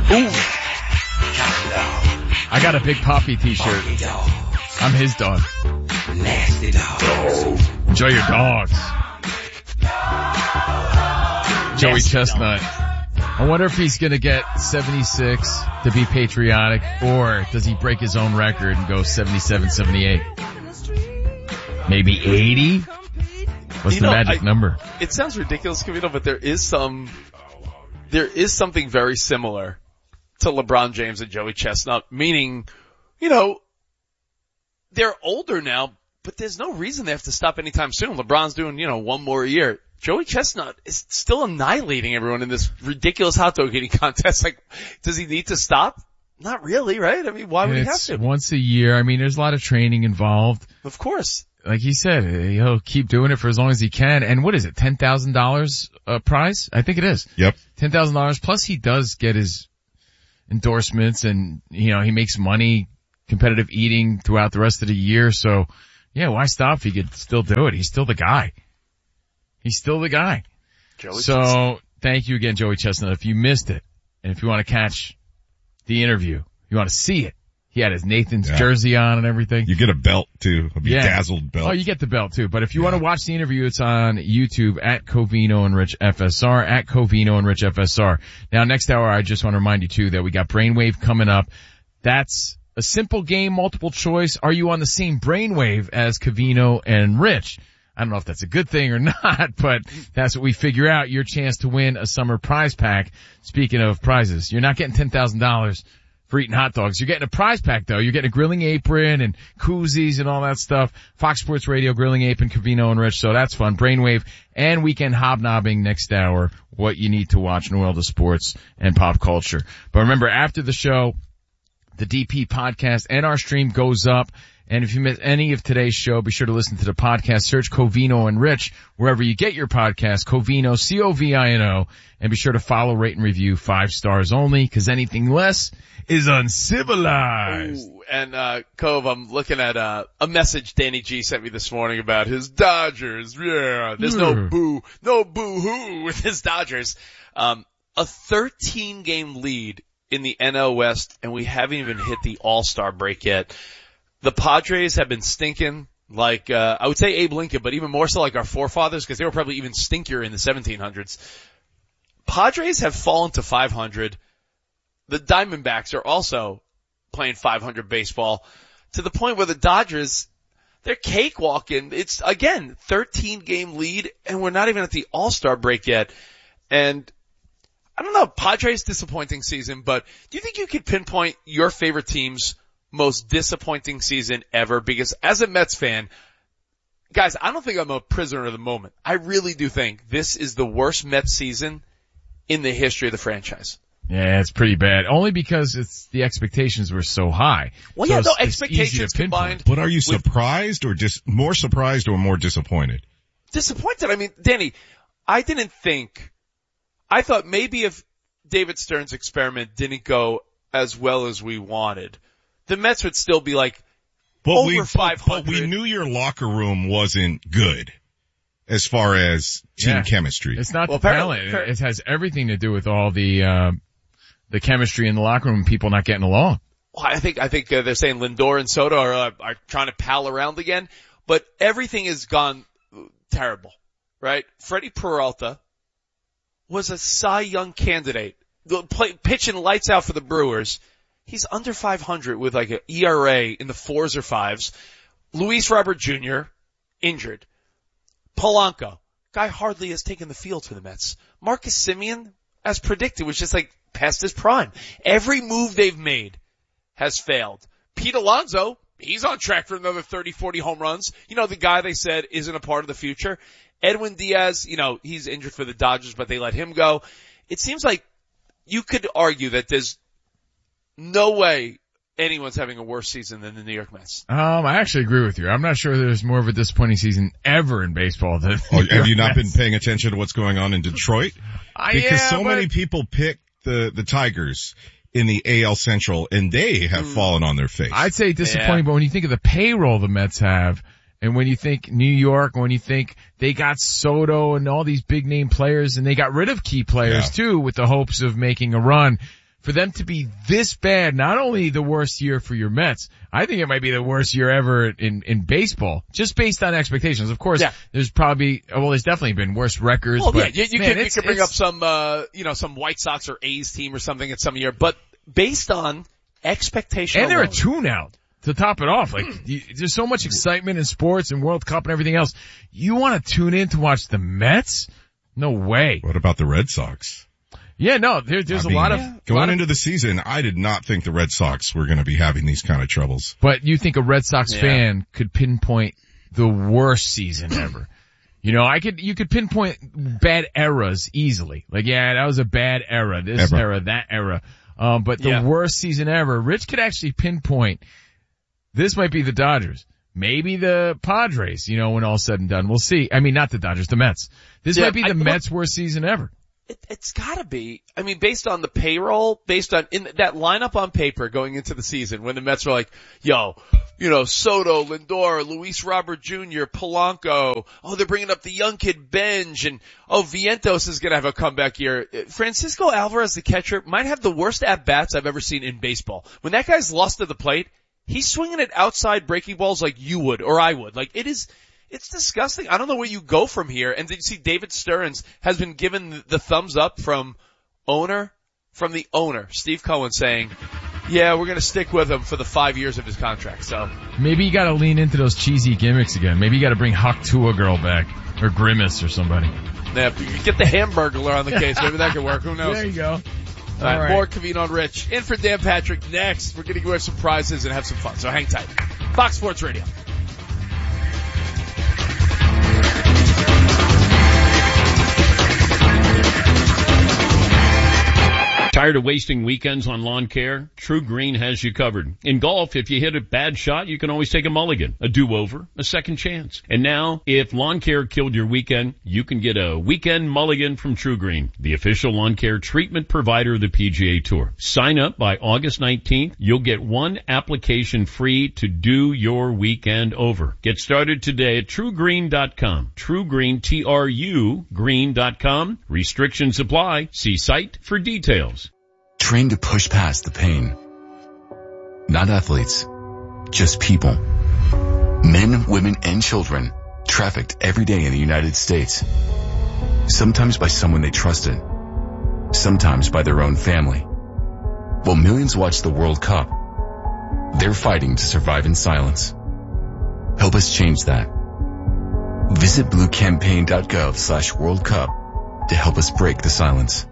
Ooh. I got a Big Poppy t-shirt. I'm his dog. Nasty dog. Enjoy your dogs. Joey Chestnut. I wonder if he's gonna get 76 to be patriotic, or does he break his own record and go 77, 78? Maybe 80? What's the magic number? It sounds ridiculous, Covino, but there is something very similar to LeBron James and Joey Chestnut, meaning, they're older now, but there's no reason they have to stop anytime soon. LeBron's doing, one more a year. Joey Chestnut is still annihilating everyone in this ridiculous hot dog eating contest. Like, does he need to stop? Not really, right? I mean, why would he have to? Once a year. I mean, there's a lot of training involved. Of course. Like he said, he'll keep doing it for as long as he can. And what is it, $10,000 prize? I think it is. Yep. $10,000. Plus he does get his endorsements and, he makes money, competitive eating throughout the rest of the year. So, yeah, why stop if he could still do it? He's still the guy. So, thank you again, Joey Chestnut. If you missed it, and if you want to catch the interview, you want to see it, he had his Nathan's jersey on and everything. You get a belt too, a bedazzled belt. Oh, you get the belt too. But if you want to watch the interview, it's on YouTube at Covino and Rich FSR, at Covino and Rich FSR. Now, next hour, I just want to remind you too that we got Brainwave coming up. That's a simple game, multiple choice. Are you on the same brainwave as Covino and Rich? I don't know if that's a good thing or not, but that's what we figure out. Your chance to win a summer prize pack. Speaking of prizes, you're not getting $10,000 for eating hot dogs. You're getting a prize pack though. You're getting a grilling apron and koozies and all that stuff. Fox Sports Radio, Grilling Apron, Covino and Rich. So that's fun. Brainwave and Weekend Hobnobbing next hour. What you need to watch in the world of sports and pop culture. But remember, after the show, the DP podcast and our stream goes up. And if you miss any of today's show, be sure to listen to the podcast. Search Covino and Rich wherever you get your podcast. Covino, Covino. And be sure to follow, rate, and review 5 stars only, because anything less is uncivilized. Ooh, and Cove, I'm looking at a message Danny G sent me this morning about his Dodgers. Yeah, there's no boo-hoo with his Dodgers. A 13-game lead in the NL West, and we haven't even hit the All-Star break yet. The Padres have been stinking like, I would say Abe Lincoln, but even more so like our forefathers, because they were probably even stinkier in the 1700s. Padres have fallen to 500. The Diamondbacks are also playing 500 baseball to the point where the Dodgers, they're cakewalking. It's, again, 13-game lead, and we're not even at the All-Star break yet. And I don't know, Padres disappointing season, but do you think you could pinpoint your favorite team's most disappointing season ever? Because as a Mets fan, guys, I don't think I'm a prisoner of the moment. I really do think this is the worst Mets season in the history of the franchise. Yeah, it's pretty bad. Only because the expectations were so high. Well, so yeah, no, expectations combined. But are you surprised or just more surprised or more disappointed? Disappointed. I mean, Danny, I thought maybe if David Stern's experiment didn't go as well as we wanted, the Mets would still be like over 500. But we knew your locker room wasn't good as far as team chemistry. It's not the talent. It has everything to do with all the chemistry in the locker room and people not getting along. Well, I think they're saying Lindor and Soto are trying to pal around again, but everything has gone terrible, right? Freddie Peralta was a Cy Young candidate, pitching lights out for the Brewers. He's under 500 with like an ERA in the 4s or 5s. Luis Robert Jr., injured. Polanco, guy hardly has taken the field for the Mets. Marcus Semien, as predicted, was just like past his prime. Every move they've made has failed. Pete Alonso, he's on track for another 30, 40 home runs. You know, the guy they said isn't a part of the future. Edwin Diaz, he's injured for the Dodgers, but they let him go. It seems like you could argue that there's no way anyone's having a worse season than the New York Mets. I actually agree with you. I'm not sure there's more of a disappointing season ever in baseball than have you not been paying attention to what's going on in Detroit? Because many people pick the Tigers in the AL Central and they have fallen on their face. I'd say disappointing, but when you think of the payroll the Mets have, and when you think New York, when you think they got Soto and all these big name players and they got rid of key players too with the hopes of making a run, for them to be this bad, not only the worst year for your Mets, I think it might be the worst year ever in baseball, just based on expectations. Of course, there's definitely been worse records. Well, but you could bring up some, some White Sox or A's team or something in some year, but based on expectation. And they're alone. a tune-out to top it off. Like, there's so much excitement in sports and World Cup and everything else. You want to tune in to watch the Mets? No way. What about the Red Sox? Yeah, no, there's a lot of... Going into the season, I did not think the Red Sox were going to be having these kind of troubles. But you think a Red Sox fan could pinpoint the worst season ever? You could pinpoint bad eras easily. Like, that was a bad era, this era, that era. But the worst season ever, Rich could actually pinpoint, this might be the Dodgers. Maybe the Padres, when all's said and done. We'll see. I mean, not the Dodgers, the Mets. This might be the Mets' worst season ever. It's gotta be. I mean, based on the payroll, based on in that lineup on paper going into the season, when the Mets were like, Soto, Lindor, Luis Robert Jr., Polanco, they're bringing up the young kid Benj, and Vientos is gonna have a comeback year. Francisco Alvarez, the catcher, might have the worst at-bats I've ever seen in baseball. When that guy's lost to the plate, he's swinging at outside breaking balls like you would, or I would. Like, it's disgusting. I don't know where you go from here. And did you see David Stearns has been given the thumbs up from the owner, Steve Cohen, saying, we're going to stick with him for the 5 years of his contract. So maybe you got to lean into those cheesy gimmicks again. Maybe you got to bring Hawk Tua girl back, or Grimace or somebody. Yeah, get the Hamburglar on the case. Maybe that could work. Who knows? There you go. All right. More Covino and Rich. In for Dan Patrick next. We're going to give away some prizes and have some fun. So hang tight. Fox Sports Radio. Tired of wasting weekends on lawn care? True Green has you covered. In golf, if you hit a bad shot, you can always take a mulligan, a do-over, a second chance. And now, if lawn care killed your weekend, you can get a weekend mulligan from True Green, the official lawn care treatment provider of the PGA Tour. Sign up by August 19th. You'll get one application free to do your weekend over. Get started today at TrueGreen.com. TrueGreen, T-R-U, green.com. Restrictions apply. See site for details. Trained to push past the pain. Not athletes, just people. Men, women, and children trafficked every day in the United States. Sometimes by someone they trusted. Sometimes by their own family. While millions watch the World Cup, they're fighting to survive in silence. Help us change that. Visit bluecampaign.gov/World Cup to help us break the silence.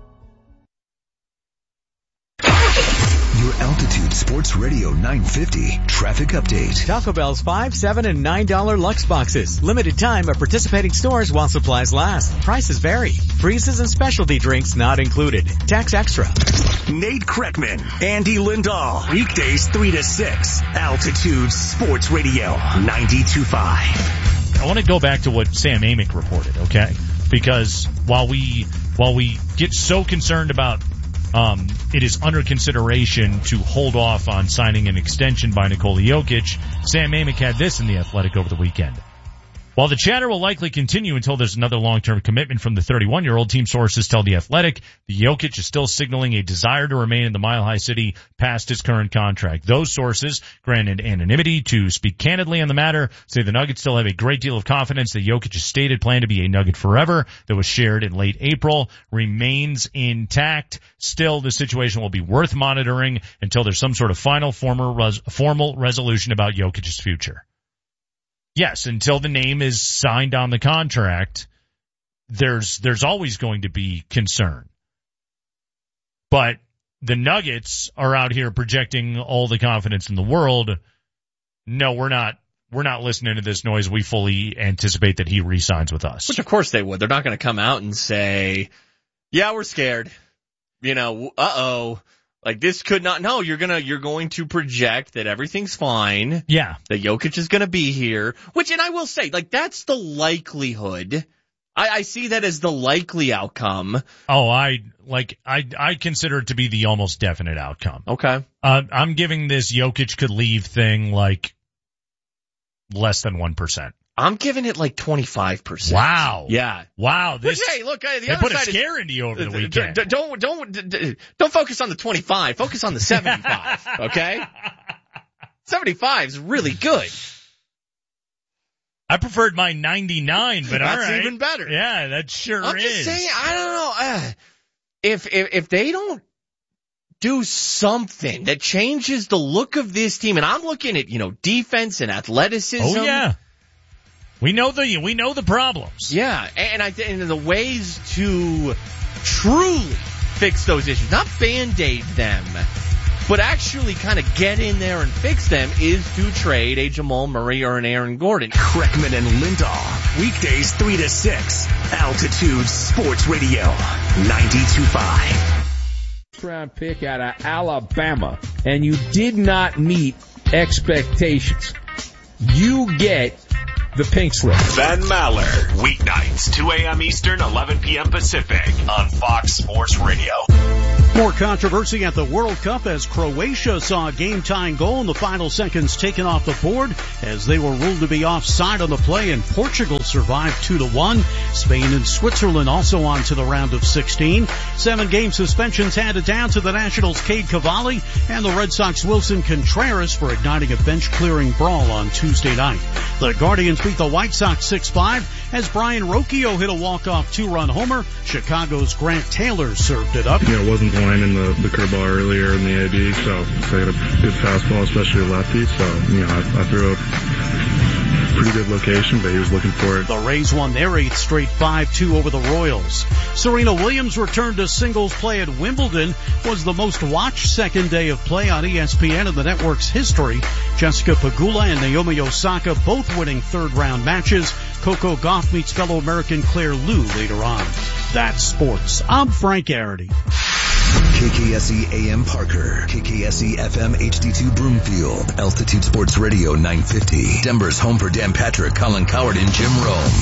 Your Altitude Sports Radio 950 traffic update. Taco Bell's $5, $7, and $9 Lux boxes. Limited time at participating stores while supplies last. Prices vary. Freezes and specialty drinks not included. Tax extra. Nate Kreckman, Andy Lindahl. Weekdays 3 to 6. Altitude Sports Radio 92.5. I want to go back to what Sam Amick reported, okay? Because while we get so concerned about it is under consideration to hold off on signing an extension by Nikola Jokic, Sam Amick had this in The Athletic over the weekend. While the chatter will likely continue until there's another long-term commitment from the 31-year-old, team sources tell The Athletic the Jokic is still signaling a desire to remain in the Mile High City past his current contract. Those sources, granted anonymity to speak candidly on the matter, say the Nuggets still have a great deal of confidence that Jokic's stated plan to be a Nugget forever that was shared in late April remains intact. Still, the situation will be worth monitoring until there's some sort of final formal resolution about Jokic's future. Yes, until the name is signed on the contract, there's always going to be concern. But the Nuggets are out here projecting all the confidence in the world. No, we're not listening to this noise. We fully anticipate that he re-signs with us. Which of course they would. They're not going to come out and say, yeah, we're scared. Like this could not, no, you're going to project that everything's fine. Yeah. That Jokic is going to be here, and I will say, like, that's the likelihood. I see that as the likely outcome. Oh, I consider it to be the almost definite outcome. Okay. I'm giving this Jokic could leave thing like less than 1%. I'm giving it like 25%. Wow. Yeah. Wow. Which, hey, look, the they other put a side scare into you over the weekend. Don't focus on the 25. Focus on the 75. Okay? 75 is really good. I preferred my 99, but that's all right. even better. Yeah, that sure I'm is. just saying, I don't know. If they don't do something that changes the look of this team, and I'm looking at, defense and athleticism. Oh yeah. We know the problems. Yeah, and the ways to truly fix those issues, not Band-Aid them, but actually kind of get in there and fix them, is to trade a Jamal Murray or an Aaron Gordon. Kreckman and Lindahl, weekdays 3 to 6, Altitude Sports Radio, 92.5. Round pick out of Alabama, and you did not meet expectations. You get the pink slip. Ben Maller, weeknights, 2 a.m. Eastern, 11 p.m. Pacific, on Fox Sports Radio. More controversy at the World Cup as Croatia saw a game-tying goal in the final seconds taken off the board as they were ruled to be offside on the play, and Portugal survived 2-1. Spain and Switzerland also on to the round of 16. 7-game suspensions handed down to the Nationals' Cade Cavalli and the Red Sox' Wilson Contreras for igniting a bench-clearing brawl on Tuesday night. The Guardians beat the White Sox 6-5 as Brian Rocchio hit a walk-off 2-run homer. Chicago's Grant Taylor served it up. Wasn't playing in the curveball earlier in the AB, so they had a good fastball, especially a lefty. So, I threw a pretty good location, but he was looking for it. The Rays won their 8th straight 5-2 over the Royals. Serena Williams' return to singles play at Wimbledon was the most watched second day of play on ESPN in the network's history. Jessica Pegula and Naomi Osaka both winning third-round matches. Coco Gauff meets fellow American Claire Liu later on. That's sports. I'm Frank Arity. KKSE AM Parker, KKSE FM HD2 Broomfield, Altitude Sports Radio 950, Denver's home for Dan Patrick, Colin Coward, and Jim Rome.